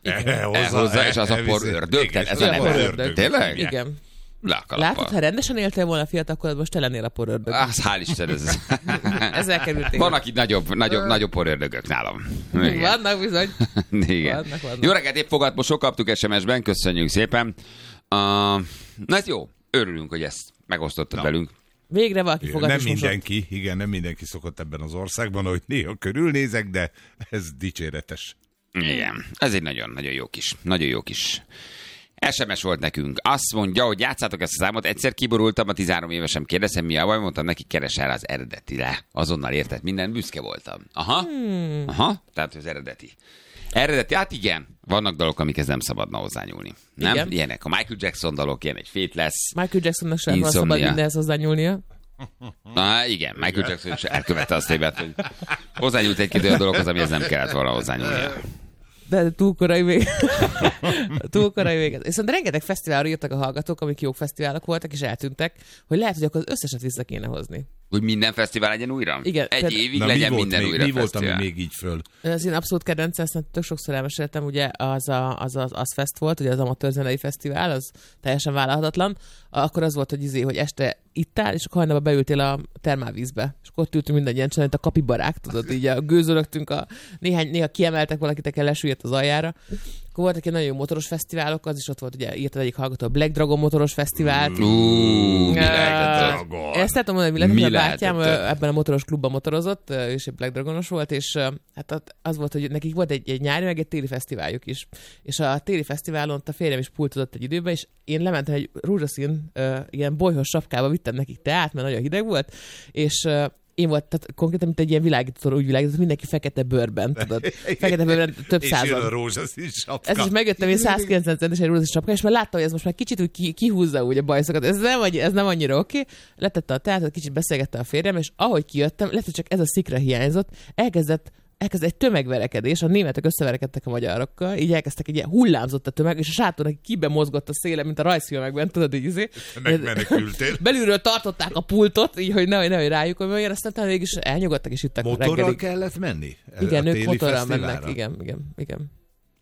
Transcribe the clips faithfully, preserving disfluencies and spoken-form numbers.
Elhozza, és az a por ördög. Ez a neve. Tényleg? Igen. Látod, ha rendesen éltél volna fiatal, most te lennél a porördög. Az, hál' Isten, ez... Ezzel kerültél. Van, aki nagyobb, nagyobb, nagyobb porördögök nálam. Igen. Vannak bizony. Igen. Vannak, vannak. Jó reggelt, épp fogadmosok, kaptuk es em es-ben, köszönjük szépen. Uh, na ez jó, örülünk, hogy ezt megosztottad no. velünk. Végre valaki fogad Nem mindenki, igen, nem mindenki szokott ebben az országban, hogy néha körülnézek, de ez dicséretes. Igen, ez egy nagyon-nagyon jó kis, nagyon jó kis es em es volt nekünk. Azt mondja, hogy játszátok ezt a számot, egyszer kiborultam, a tizenhárom évesem kérdezem, mi a baj, mondtam neki, keres el az eredetire. Azonnal értett minden, büszke voltam. Aha, hmm. aha, tehát az eredeti. Eredeti, hát igen, vannak dalok, amikhez nem szabadna hozzányúlni. Nem? Igen. Ilyenek a Michael Jackson dalok, ilyen egy Fét lesz. Michael Jacksonnak sem van szabad mindenhez hozzányúlni. Na, igen, Michael Jackson is elkövette azt hibát, hogy hozzányúlt egy-két olyan dologhoz, amihez nem kellett volna hozzányúlnia. De túl korai még. túl korai még. Viszont rengeteg fesztiválra írtak a hallgatók, amik jó fesztiválok voltak, és eltűntek, hogy lehet, hogy akkor az összeset vissza kéne hozni. Hogy minden fesztivál legyen újra? Igen. Egy például... évig Na, legyen minden még, újra mi fesztivál. volt, ami még így föl? Az én abszolút kedvencem, ezt tök sokszor elmeséltem, ugye az a, az, az, az fest volt, ugye az amatőr zenei fesztivál, az teljesen vállalhatatlan. Akkor az volt, hogy, izé, hogy este ittál, és akkor hajnalban beültél a termálvízbe. És akkor ott ültünk mindannyian, csinálni a kapibarák, tudod, így a gőzölögtünk, a, néhány, néha kiemeltek valakit, lesüllyedt az aljára. Akkor voltak egy nagyon jó motoros fesztiválok, az is ott volt, ugye írtad egyik hallgató, a Black Dragon motoros fesztivált. Uh, mi lehetett? Ezt tudom mondani, mi lehetett, a bátyám ebben a motoros klubban motorozott, és egy Black Dragonos volt, és hát az volt, hogy nekik volt egy, egy nyári, meg egy téli fesztiváljuk is. És a téli fesztiválon a férjem is pultozott egy időben, és én lementem egy rózsaszín, ilyen bolyhos sapkába, vittem nekik teát, mert nagyon hideg volt, és én volt, tehát konkrétan, mint egy ilyen világító, úgy világított, mindenki fekete bőrben, tudod. Fekete bőrben több százan. És jön a rózsaszín sapka. Ez is megjöttem, én százkilencven centis egy rózsaszín sapka, és már láttam, hogy ez most már kicsit úgy ki, kihúzza úgy a bajszokat. Ez nem, ez nem annyira oké. Okay. Letette a teát, kicsit beszélgette a férjem, és ahogy kijöttem, lehet, hogy csak ez a szikra hiányzott, elkezdett elkezdett egy tömegverekedés, a németek összeverekedtek a magyarokkal, így elkezdtek egy ilyen hullámzott a tömeg, és a sátornak kibe mozgott a széle, mint a rajzfilmekben, tudod, így izé. Megmenekültél. Belülről tartották a pultot, így, hogy nehogy, nehogy rájuk, hogy aztán talán végig is elnyugodtak, és ittak motorral reggelig. kellett menni? Igen, ők motorral mennek, igen, igen, igen.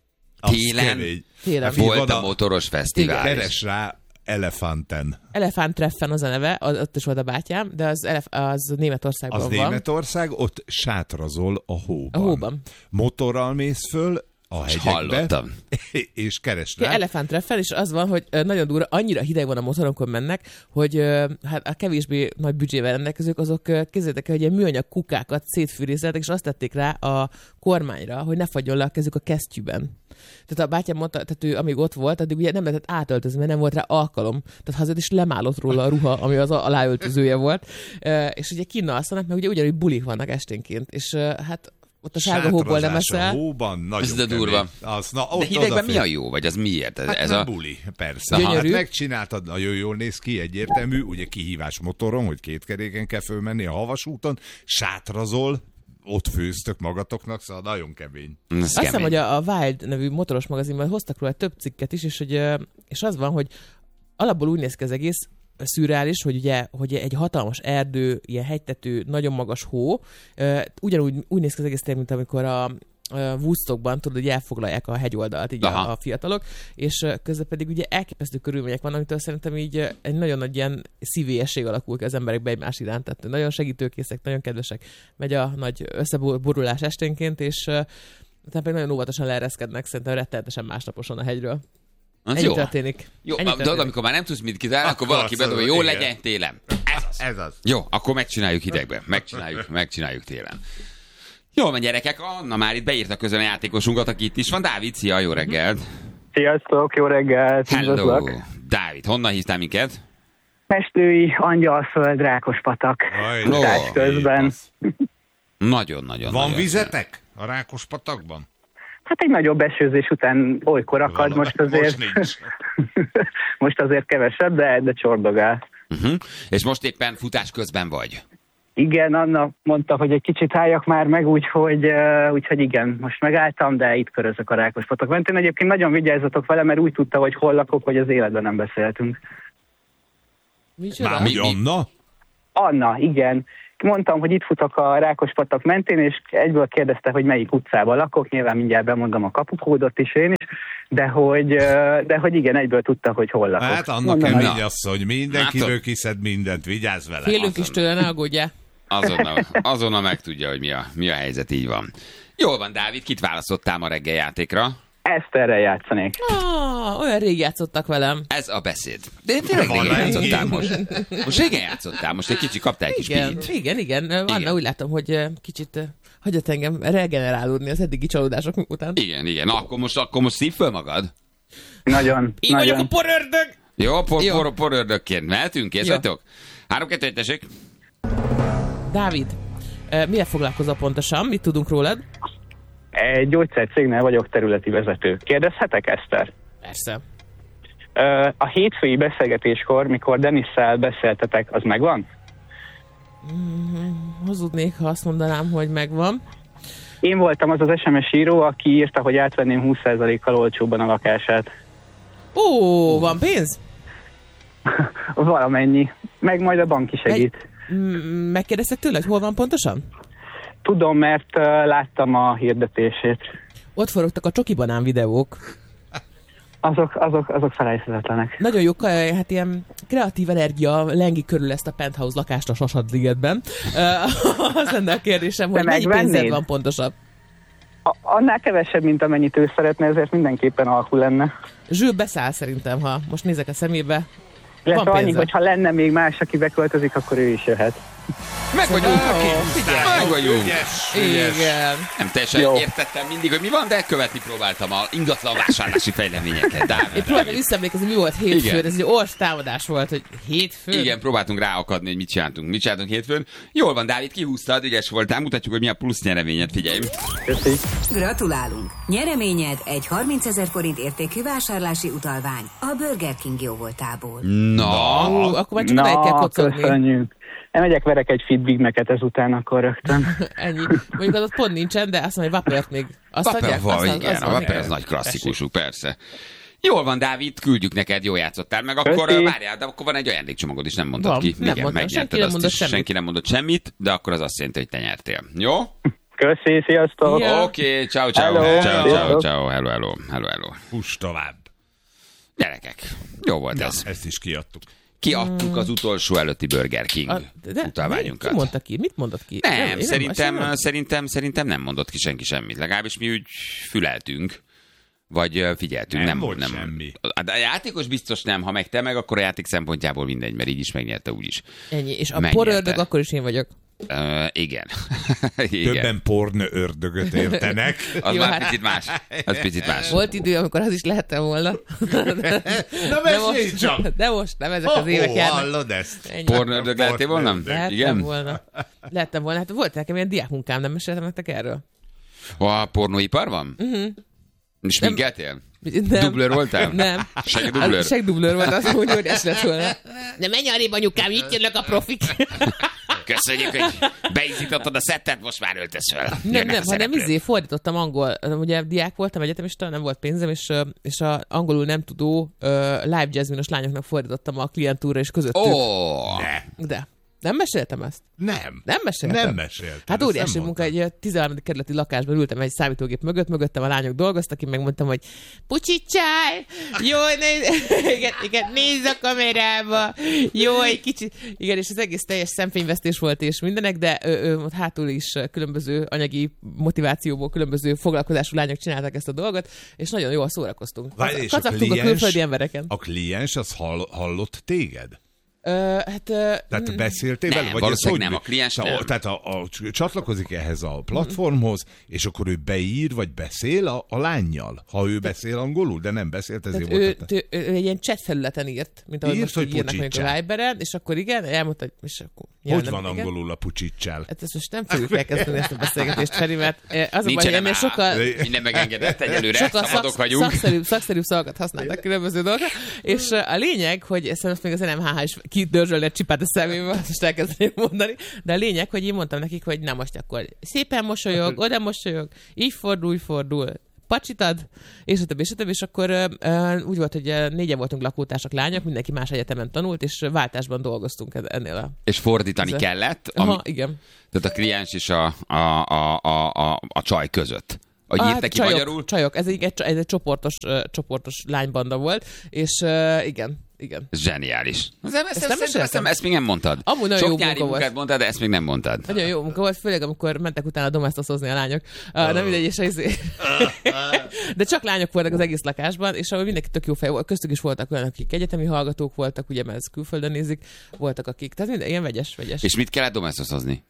Télen, télen. Volt a motoros fesztivál. Keres rá Elefanten. Elefanttreffen az a neve, ott is volt a bátyám, de az, elef- az Németországban az van. Az Németország, ott sátrazol a hóban. A hóban. Motorral mész föl a hegyekbe. Hallottam. És keresd rá. Elefanttreffen, és az van, hogy nagyon durva, annyira hideg van a motoron, amikor mennek, hogy hát a kevésbé nagy büdzsével rendelkezők, azok képzeljétek el, hogy ilyen műanyag kukákat szétfűrészeltek, és azt tették rá a kormányra, hogy ne fagyjon le a kezük a kesztyűben. Tehát a bátyám mondta, tehát ő amíg ott volt, addig ugye nem lehetett átöltözni, mert nem volt rá alkalom. Tehát hazad is lemálott róla a ruha, ami az aláöltözője volt. És ugye kinn alszanak, meg ugye ugyanúgy bulik vannak esténként. És hát ott a sárga hóból nem eszel. A hóban nagyon ez de durva. Az, na, ott de hidegben mi a jó? Vagy az miért? Hát ez a a buli, persze. Aha, hát megcsináltad, nagyon jól néz ki, egyértelmű, ugye kihívás motoron, hogy két keréken kell fölmenni a havas úton, sátrazol, ott főztök magatoknak, szóval nagyon kemény. Azt hiszem, hogy a, a Wild nevű motoros magazinban hoztak róla több cikket is, és, hogy, és az van, hogy alapból úgy néz ki az egész szürreális, hogy ugye hogy egy hatalmas erdő, ilyen hegytető, nagyon magas hó, ugyanúgy úgy néz ki az egész, mint amikor a Woodstockban, tudod, hogy elfoglalják a hegyoldalt így a, a fiatalok, és közben pedig ugye elképesztő körülmények vannak, amitől szerintem így egy nagyon nagy ilyen szívélyesség alakul ki az emberekbe egymás iránt, tehát nagyon segítőkészek, nagyon kedvesek, megy a nagy összeborulás esténként, és utána pedig nagyon óvatosan leereszkednek, szerintem rettenetesen másnaposan a hegyről. Az Ennyi jó. történik. Jó, Ennyi dolog, történik. amikor már nem tudsz mit kitalálni, akkor valaki bedobja, jó legyen télen. Ez az. Ez az. Jó, akkor megcsináljuk hidegben. Megcsináljuk, megcsináljuk télen. Jól van, gyerekek, Anna már itt beírta közön a játékosunkat, aki itt is van. Dávid, szia, jó reggelt! Sziasztok, jó reggelt! Hello! Dávid, honnan hívtál minket? Pestői, Angyalföld, Rákospatak. Utás közben. Nagyon-nagyon. Van nagyon vizetek a Rákospatakban? Hát egy nagyobb esőzés után olykor akad, most azért most, most azért kevesebb, de, de csordogál. Uh-huh. És most éppen futás közben vagy? Igen, Anna mondta, hogy egy kicsit álljak már meg, úgyhogy, uh, úgyhogy igen, most megálltam, de itt körözök a Rákospatak mentén. Egyébként nagyon vigyázzatok vele, mert úgy tudta, hogy hol lakok, hogy az életben nem beszéltünk. Micsoda? Már úgy Anna? Anna, igen. mondtam, hogy itt futok a Rákospatak mentén, és egyből kérdezte, hogy melyik utcában lakok, nyilván mindjárt bemondom a kapukódot is én is, de hogy, de hogy igen, egyből tudta, hogy hol lakok. Hát annak kemény asszony, mindenkiről kiszed mindent, vigyázz vele. Félünk is tőle, ne aggódjál. Azonnal, azonnal megtudja, hogy mi a, mi a helyzet, így van. Jól van, Dávid, kit választottál ma reggel játékra? Eszterrel játszanék. Ah, olyan rég játszottak velem. Ez a beszéd. De tényleg régen játszottál most. Most régen játszottál, most egy kicsit kaptál egy kis Igen, pihit. igen, igen. Anna, úgy látom, hogy kicsit hagyott engem regenerálódni az eddigi csalódások után. Igen, igen. Na, akkor most, akkor most szív föl magad. Nagyon, Én nagyon. vagyok a porördög! Jó, por, Jó. por, porördökként. Mehetünk, kész vagytok? Három, kettő, egy, tessék. Dávid, milyen foglalkozol pontosan? Mit tudunk rólad? Egy gyógyszercégnél vagyok területi vezető. Kérdezhetek, Eszter? Persze. A hétfői beszélgetéskor, mikor Denisszel beszéltetek, az megvan? Mm, hazudnék, ha azt mondanám, hogy megvan. Én voltam az az es em es író, aki írta, hogy átvenném húsz százalékkal olcsóbban a lakását. Ó, van pénz? Valamennyi. Meg majd a bank is segít. Meg, megkérdeztek tőle, hogy hol van pontosan? Tudom, mert uh, láttam a hirdetését. Ott forogtak a csoki banán videók. Azok, azok, azok felejthetetlenek. Nagyon jó, hát ilyen kreatív energia lengi körül ezt a penthouse lakást a Sasad-ligetben. Uh, az lenne a kérdésem, hogy mennyi pénzed van pontosabb? A, annál kevesebb, mint amennyit ő szeretne, ezért mindenképpen alkú lenne. Zsül beszáll szerintem, ha most nézek a szemébe. Van annyi, hogy ha lenne még más, aki beköltözik, akkor ő is jöhet. Meg vagyunk, meg vagyunk. Igen. Nem teljesen jó. Értettem mindig, hogy mi van, de követni próbáltam a ingatlan vásárlási fejleményeket. Dávid, Én próbáltam visszaemlékezni, mi volt hétfőn, ez egy ors támadás volt, hogy hétfőn. Igen, próbáltunk ráakadni, hogy mit csináltunk. Mit csináltunk hétfőn. Jól van, Dávid, kihúztad, ügyes voltál, mutatjuk, hogy mi a plusz nyereményed, figyelj. Köszi. Gratulálunk! Nyereményed egy harmincezer forint értékű vásárlási utalvány a Burger King jóvoltából. Na, Ó, akkor már csak Na, meg kell kocogni. Köszönjük. Elmegyek, verek egy fit Big Mac-et ezután, akkor rögtön. Ennyi. Mondjuk az ott pont nincsen, de azt mondja, hogy Vapert még. Azt Vapert van, igen, az a Vapert az nagy klasszikusuk, persze. Jól van, Dávid, küldjük neked, jól játszottál, meg akkor Köszi. várjál, de akkor van egy ajándékcsomagod is, nem mondtad Van, ki. nem Igen, mondtam, megnyerted senki nem azt mondott is, semmit. senki nem mondott semmit, de akkor az azt jelenti, hogy te nyertél. Jó? Köszi, sziasztok! Ja. Oké, okay, ciao, ciao, Hello. ciao, ciao, Sziasztok. ciao, hello, hello, hello, hello. Hús tovább. Gyerekek, jó volt Ja, ez. ezt is kiadtuk. Kiadtuk az utolsó előtti Burger King A, de, utalványunkat. Ki mondta ki? Mit mondott ki? Nem, én szerintem, nem, szerintem, szerintem nem mondott ki senki semmit. Legalábbis mi úgy füleltünk, vagy ö, figyeltünk. Nem volt semmi. A játékos biztos nem, ha meg te meg, akkor a játék szempontjából mindegy, mert így is megnyerte úgyis. Ennyi. És a Megnyerte. porördög akkor is én vagyok. Uh, igen. igen. Többen porn ördögöt értenek. Az Jó, már hát- picit más. Az picit más. Volt idő, amikor az is lehettem volna. Na mesélj csak! De most nem ezek az Oh, évek oh, járnak. hallod ezt? Ennyi. Pornördög lettél volna? Pornördög. Lehettem Igen? volna. Lehettem volna. Hát volt nekem ilyen diákmunkám, nem meséltem nektek erről? A pornóipar van? Uh-huh. És minkeltél? Nem. Dublőr voltál? Nem. Segdublőr? Az Segdublőr volt, azt mondja, hogy ez lett volna. De menj arrébb, anyukám, itt jönnek a profik. Köszönjük, hogy beizítottad a szettet, most már öltöz fel. Nem, Jönnek nem, a hanem szereplők. izé fordítottam angol. Ugye diák voltam, egyetemista, nem volt pénzem, és, ö, és a angolul nem tudó uh, live jazzminos lányoknak fordítottam a klientúra, és közöttük. Ó, oh, De. Nem meséltem ezt? Nem. Nem meséltem? Nem meséltem. Hát óriási munka, egy tizenharmadik kerületi lakásban ültem egy számítógép mögött, mögöttem a lányok dolgoztak, én megmondtam, hogy pucsicsál, jó, nézz, igen, igen, nézz a kamerába, jó, egy kicsit, igen, és az egész teljes szemfényvesztés volt és mindenek, de ő, ő, ott hátul is különböző anyagi motivációból különböző foglalkozású lányok csináltak ezt a dolgot, és nagyon jól szórakoztunk. Várj, és a Kacagtunk a kliens- külföldi embereken. A kliens az hall, hallott téged? Ö, hát, ö, Tehát mm, beszéltél Nem, vele? Vagy valószínűleg ez nem, hogy- a kliens Tehát, nem. Tehát a, a, csatlakozik ehhez a platformhoz, és akkor ő beír, vagy beszél a, a lányjal, ha ő beszél angolul, de nem beszélt, ezért Tehát ő, volt. ő, ő, ő egy ilyen chat felületen írt, mint ahogy Írt, most hogy így írnak mondjuk a pucsicsál. Viberen, és akkor igen, elmondta, hogy és akkor... Hogy jaj, nem, van igen. angolul a pucsicsel? Hát ezt most nem fogjuk elkezdeni ezt a beszélgetést, Feri, mert eh, az a baj, hogy nincsenem ennél már. sokkal, Minden megengedett egyelőre, sokkal szabadok szak, vagyunk. szakszerűbb, szakszerűbb szavakat használtak különböző dolgokra, és eh, a lényeg, hogy ezt most még az en em há há is kidörzsölni a csipát a szemébe, azt most elkezdeném mondani, de a lényeg, hogy én mondtam nekik, hogy na most akkor szépen mosolyog, oda mosolyog, így fordul, úgy fordul, pacsit ad, és a többi, és a többi, és akkor uh, úgy volt, hogy uh, négyen voltunk lakótársak, lányok, mindenki más egyetemen tanult, és váltásban dolgoztunk ennél a... És fordítani Ez kellett? Ami... Ami... Aha, igen. Tehát a kliens és a, a, a, a, a, a csaj között. Hogy Ah, írta ki csajok, magyarul? Csajok, ez egy, ez egy csoportos, uh, csoportos lánybanda volt, és uh, igen, igen. Ez zseniális. Ez, ezt, ezt, nem ezt, ezt, meséltem? ezt még nem mondtad. Amúgy nagyon Sok jó nyári munka munkát volt. mondtad, de ezt még nem mondtad. Nagyon jó munka volt, főleg amikor mentek utána domestoszozni a lányok. Uh, nem mindegy, és izé... De csak lányok voltak az egész lakásban, és ahol mindenki tök jó fej volt. Köztük is voltak olyanok, akik egyetemi hallgatók voltak, ugye, mert ez külföldön nézik, voltak akik. Tehát minden ilyen vegyes, vegyes. És mit kellett domestoszozni?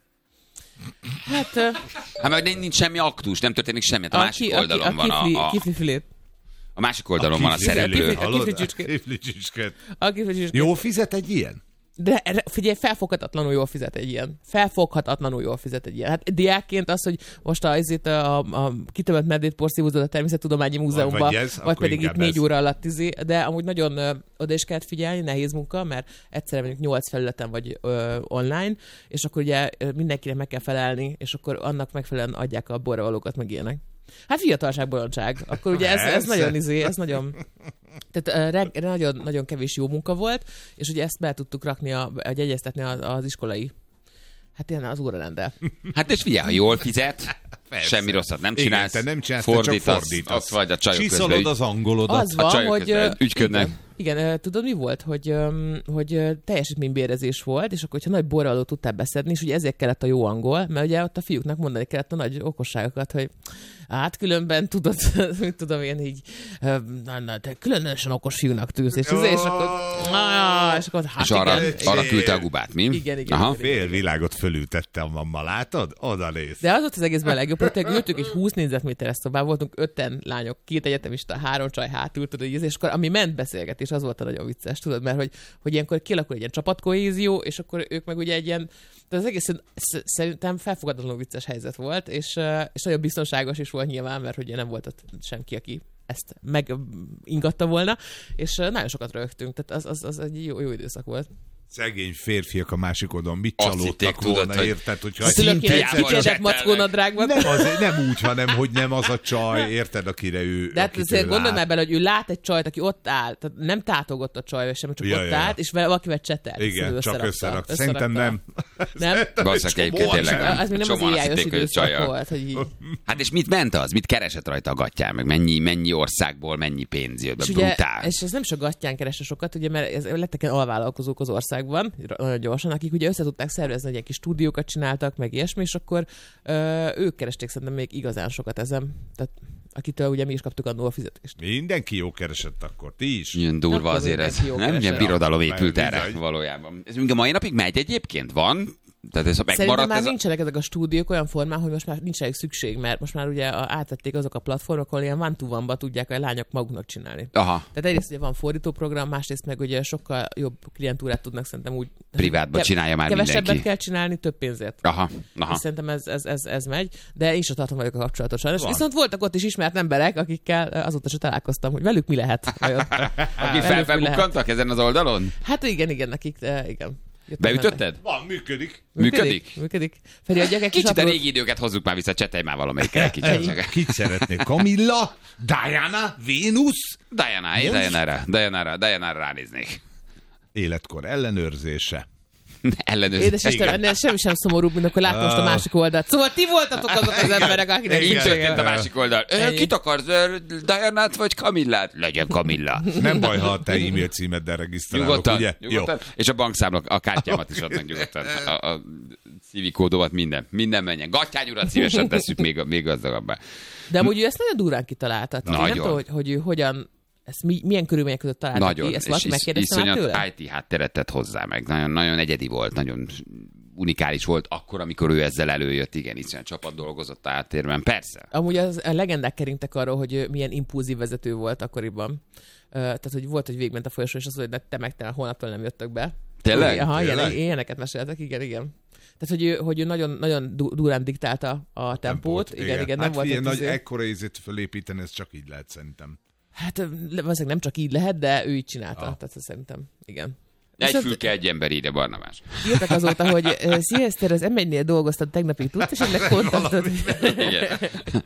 Hát... Uh, Hát meg nincs semmi aktus, nem történik semmi. A, a másik ki- oldalon a, van kifli, a, a, kiflifilét. a másik oldalon van a kifli- szereplő. kifli- Hallod? kifli csücskét. Kifli csücskét. A kifli Jó fizet egy ilyen? De erre- figyelj, felfoghatatlanul jól fizet egy ilyen. Felfoghatatlanul jól fizet egy ilyen. Hát diákként az, hogy most a, azért a, a kitömött medét porszívózod a Természettudományi Múzeumban, Vagy vagy, ez, vagy akkor pedig itt inkább négy ez. óra alatt izé, de amúgy nagyon ö, oda is kellett figyelni, nehéz munka, mert egyszerre mondjuk nyolc felületen vagy ö, online, és akkor ugye ö, mindenkinek meg kell felelni, és akkor annak megfelelően adják a borravalókat, meg ilyenek. Hát fiatalság, bolondság. Akkor ugye ez, ez Persze. nagyon izé, ez nagyon... Tehát uh, re- nagyon, nagyon kevés jó munka volt, és ugye ezt be tudtuk rakni, a, vagy egyeztetni az, az iskolai, hát ilyen az órarendel. Hát és figyelj, ha jól fizet, Persze. semmi rosszat nem Igen, csinálsz, te nem csinálsz, te csak fordítasz, fordítasz. ott vagy a csajok Csiszolod közben. az angolodat. Az A van, csajok hogy... közben ö, ügyködnek. Igen, igen ö, tudod mi volt? Hogy, öm, hogy ö, teljesítménybérezés volt, és akkor, hogyha nagy borralót tudtál beszedni, és ugye ezért kellett a jó angol, mert ugye ott a fiúknak mondani kellett a nagy okosságokat, hogy hát különben tudod, mit tudom én így, ö, na, na, te különösen okos fiúnak tűz, és, oh. és akkor, ah, és akkor hát És arra, igen, arra igen. küldte a gubát, mi? Igen, igen, Aha. igen. Fél világot fölültette a mamma, látod? Oda néz. De az volt az egészben a legjobb, hogy tényleg ültünk egy húsz négyzetméteres szobában, voltunk öten lányok, két egyetemista, három csaj hátul, tudod, így, és akkor ami ment beszélgetés, az volt a nagyon vicces, tudod, mert hogy, hogy ilyenkor kialakul egy ilyen csapatkohézió, és akkor ők meg ugye egy ilyen, de az egész sz- szerintem felfogadatlanul vicces helyzet volt, és, uh, és nagyon biztonságos is volt nyilván, mert hogy nem volt ott senki, aki ezt megingatta volna, és uh, nagyon sokat rögtünk, tehát az, az, az egy jó, jó időszak volt. Szegény férfiak a másik oldalon mit Azt csalódtak hitték, tudod, volna, hogy- érted? Hogyha A szülők szintén ilyen járva kicsedett csetelnek. mackónadrágban. nem, azért, nem úgy, hanem hogy nem az a csaj, érted, akire ő... De hát akit azért ő gondolj lát. már bele, hogy ő lát egy csajt, aki ott áll, tehát nem tátogott a csaj, sem, csak Ja, ott ja, ja. állt, és vele valakivel csetelt. Igen, Szóval csak összerakta, összerakta. Szerintem nem. Nem? Basszak egyébként tényleg. nem. Az még nem az Csomóan azt éjjájos hitték, hogy időszak csajjal. volt, hogy így. Hát és mit ment az? Mit keresett rajta a gatyán? Meg mennyi, mennyi országból, mennyi pénz jött be? És, ugye, Brutál. és ez nem csak gatyán keresse sokat, ugye, mert ez, lettek ilyen alvállalkozók az országban, nagyon gyorsan, akik ugye össze tudták szervezni, hogy egy kis stúdiókat csináltak, meg ilyesmi, és akkor ö, ők keresték szerintem még igazán sokat ezen. Tehát akitől ugye mi is kaptuk annól a fizetést. Mindenki jó keresett akkor, ti is. Ilyen durva Akkor azért ez. mindenki jó Nem? Ilyen keresett. birodalom Ja, épült bizony. erre valójában. Ez még a mai napig megy egyébként? Van? Tehát ez Szerintem megmaradt már ez a... nincsenek ezek a stúdiók olyan formán, hogy most már nincs elég szükség, mert most már ugye a- átvették azok a platformok, ahol ilyen one-to-one-ba tudják a lányok maguknak csinálni. Aha. Tehát egyrészt ugye van fordítóprogram, másrészt meg ugye sokkal jobb klientúrát tudnak szerintem úgy... Privátba csinálja már Kevesebbet mindenki. kell csinálni, több pénzért. Aha. Aha. És szerintem ez, ez, ez, ez megy, de én sem tartom vagyok a kapcsolatos. Sajnos. Van. Viszont voltak ott is ismert emberek, akikkel azóta sem találkoztam, hogy velük mi lehet. vajon. Akik Velük mi lehet. felfelbukkantak ezen az oldalon? Hát igen, igen, nekik, de igen. Jöttek mennek. Beütötted? Van, működik. Működik? Működik. Feri, adjak egy kis Kicsit a aprót. régi időket hozzuk már vissza, csetelj már valamelyikkel egy kicsit. csak. Kit szeretné? Camilla? Diana? Vénusz? Diana, én Diana-ra, Diana-ra, Diana-ra ránéznék. Életkor ellenőrzése. Ellenőrzés. Édes Istenem, ennél semmi sem szomorúbb, mint akkor látom most a másik oldalt. Szóval ti voltatok azok az emberek, akinek Igen. Így nincs történt a olyan. másik oldal. Ö, Ennyi. Kit akarsz? Ö, Dianát vagy Camillát? Legyen Camilla. Nem baj, ha a te e-mail címeddel regisztrálok, Nyugodtan, ugye? nyugodtan. És a bankszámlak, a kártyámat is adnak nyugodtan. A, a szívikódomat, minden. Minden menjen. Gatyányurat szívesen tesszük még, még gazdagabbá. De amúgy ő ezt nagyon durán kitalálta. Tehát én Nagyon. nem tudom, hogy, hogy ő hogyan, ezt mi, milyen körülmények között találta Nagyon. ki. Ezt És valaki is, megkérdezte már iszonyat tőle? i té hátteret tett hozzá meg. Nagyon, nagyon egyedi volt, nagyon unikális volt akkor, amikor ő ezzel előjött. Igen, iszonyat csapat dolgozott a háttérben. Persze. Amúgy az, a legendák keringtek arról, hogy ő milyen impulzív vezető volt akkoriban. Uh, tehát, hogy volt, hogy végment a folyosó, és az, hogy te meg te holnaptól nem jöttök be. Tényleg? Aha, Tényleg? ilyen, ilyeneket meséltek, igen, igen. Tehát, hogy ő, hogy ő nagyon, nagyon du- durán diktálta a tempót. Igen, igen, igen, nem hát volt ilyen ott nagy izé- ekkora ízét fölépíteni, ez csak így lehet szerintem. Hát ö, valószínűleg nem csak így lehet, de ő így csinálta. Ah. Tehát szerintem, igen. Egy Viszont fülke, egy ember ide, Barnabás. írtak azóta, hogy uh, Sziaszter, az em egynél dolgoztad tegnapig, tudsz esetleg kontaktot? Igen.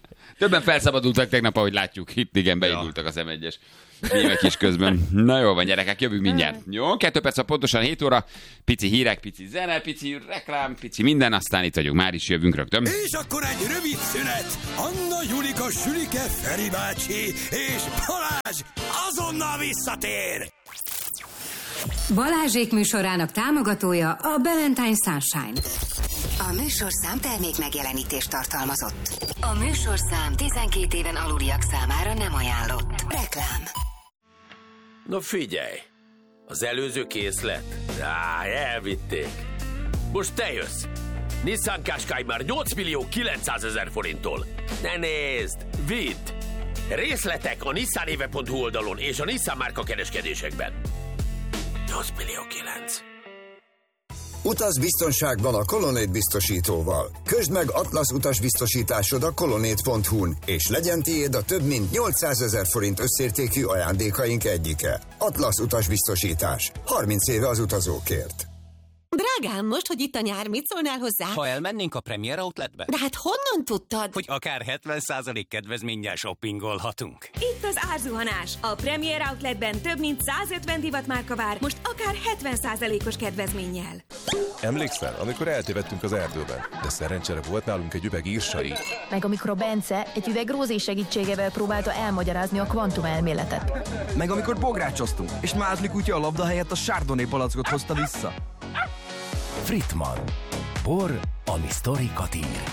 Többen felszabadultak tegnap, ahogy látjuk. Itt igen, beindultak az em egyes némek is közben. Na jó van, gyerekek, jövünk mindjárt. Jó, kettő perc a pontosan hét óra. Pici hírek, pici zene, pici reklám, pici minden, aztán itt vagyunk. Már is jövünk rögtön. És akkor egy rövid szünet. Anna, Julika, Sülike, Feri bácsi és Balázs azonnal visszatér. Balázsék műsorának támogatója a Valentine Sunshine. A műsorszám termék megjelenítést tartalmazott. A műsorszám tizenkét éven aluliak számára nem ajánlott. Reklám. Na figyelj, az előző készlet? Á, elvitték. Most te jössz. Nissan Qashqai már nyolc millió kilencszázezer forinttól. Ne nézd, vidd! Részletek a nissanéve pont hu oldalon és a Nissan márka kereskedésekben. nyolc millió kilenc. Utaz biztonságban a Colonnade biztosítóval. Közd meg Atlasz utasbiztosításod a colonnade pont hu-n, és legyen tiéd a több mint nyolcszázezer forint összértékű ajándékaink egyike. Atlasz utasbiztosítás. harminc éve az utazókért. Drágám, most, hogy itt a nyár, mit szólnál hozzá? Ha elmennénk a Premier Outletbe? De hát honnan tudtad? Hogy akár hetven százalék kedvezménnyel shoppingolhatunk. Itt az árzuhanás. A Premier Outletben több mint százötven divatmárka vár, most akár hetven százalékos kedvezménnyel. Emlékszel, amikor eltévedtünk az erdőben, de szerencsére volt nálunk egy üveg írsai. Meg amikor a Bence egy üveg Rózé segítségével próbálta elmagyarázni a kvantum elméletet. Meg amikor bográcsoztunk, és Mázli kutya a labda helyett a Chardonnay palackot hozta vissza. Fritman. Bor, ami sztorikat ír.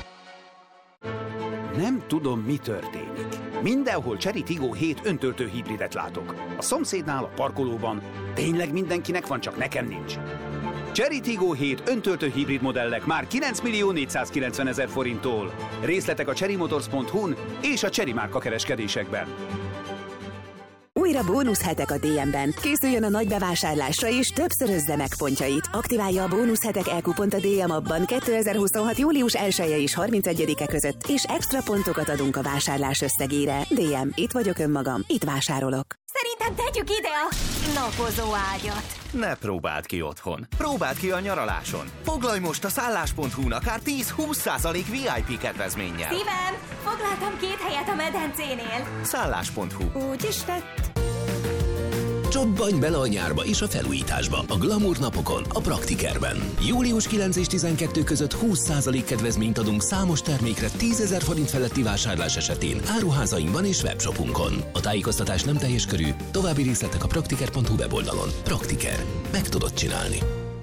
Nem tudom, mi történik. Mindenhol Chery Tiggo hét öntöltő hibridet látok. A szomszédnál, a parkolóban. Tényleg mindenkinek van, csak nekem nincs. Chery Tiggo hét öntöltő hibrid modellek már kilenc millió négyszázkilencvenezer forinttól. Részletek a chery motors pont hu-n és a Chery márka kereskedésekben. Újra bónuszhetek a dé em-ben. Készüljön a nagy bevásárlásra és többszörözze meg pontjait. Aktiválja a bónuszhetek e-kupont a dé em abban kétezer-huszonhat július elseje és harmincegyedike között, és extra pontokat adunk a vásárlás összegére. dé em, itt vagyok önmagam, itt vásárolok. Szerintem tegyük ide a napozó ágyat. Ne próbáld ki otthon. Próbáld ki a nyaraláson. Foglalj most a szállás pont hu-n akár tíz-húsz százalék vé i pé kedvezménnyel. Szívem, foglaltam két helyet a medencénél. szállás pont hu. Úgy is lett. Csobbanj bele a nyárba és a felújításba a Glamour napokon, a Praktikerben. július kilencedike és tizenkettedike között húsz százalék kedvezményt adunk számos termékre tízezer forint feletti vásárlás esetén áruházainkban és webshopunkon. A tájékoztatás nem teljes körű, további részletek a praktiker pont hu weboldalon. Praktiker. Meg tudod csinálni.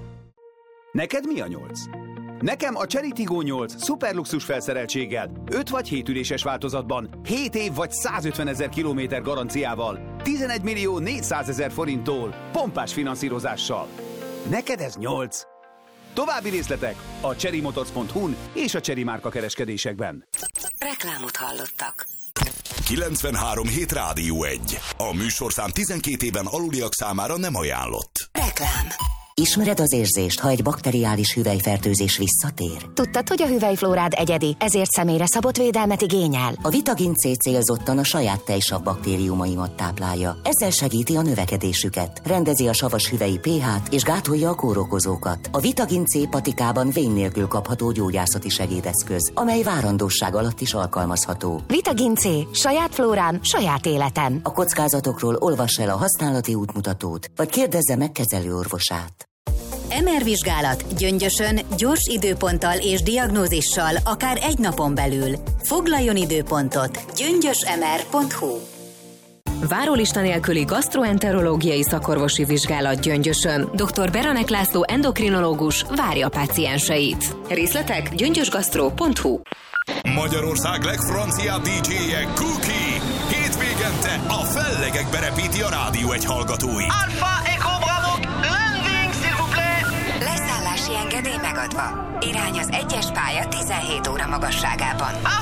Neked mi a nyolc? Nekem a Chery Tiggo nyolc szuperluxus felszereltséggel, öt vagy hét üléses változatban, hét év vagy százötvenezer kilométer garanciával, tizenegy millió négyszázezer forinttól, pompás finanszírozással. Neked ez nyolc. További részletek a chery motors pont hu-n és a Chery márka kereskedésekben. Reklámot hallottak. kilencvenhárom hét Rádió egy. A műsorszám tizenkét éven aluliak számára nem ajánlott. Reklám. Ismered az érzést, ha egy bakteriális hüvelyfertőzés visszatér? Tudtad, hogy a hüvelyflórád egyedi, ezért személyre szabott védelmet igényel? A Vitagin C célzottan a saját tejsav baktériumaimat táplálja. Ezzel segíti a növekedésüket, rendezi a savas hüvelyi pé-hát és gátolja a kórokozókat. A Vitagin C patikában vén nélkül kapható gyógyászati segédeszköz, amely várandóság alatt is alkalmazható. Vitagin C. Saját flórám, saját életem. A kockázatokról olvass el a használati útmutatót, vagy kérdezze meg kezelőorvosát. em er vizsgálat gyöngyösön, gyors időponttal és diagnózissal akár egy napon belül. Foglaljon időpontot gyöngyös em er pont hu. Várólista nélküli gasztroenterológiai szakorvosi vizsgálat Gyöngyösön. doktor Beranek László endokrinológus várja a pácienseit. Részletek gyöngyösgasztró pont hu. Magyarország legfranciább dé dzséje Cookie. Hétvégente a fellegekbe repíti a Rádió egy hallgatói. Alfa Echo Bravo, landing, s'il vous plaît! Leszállási engedély megadva. Irány az egyes pálya tizenhét óra magasságában.